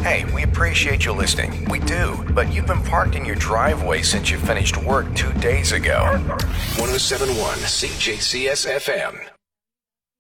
Hey, we appreciate you listening. We do. But you've been parked in your driveway since you finished work 2 days ago. 107.1 CJCS FM.